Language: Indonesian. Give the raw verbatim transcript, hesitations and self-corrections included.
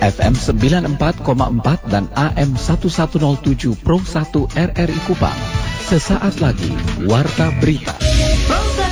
F M sembilan puluh empat koma empat dan A M seribu seratus tujuh Pro satu R R I Kupang. Sesaat lagi Warta Berita.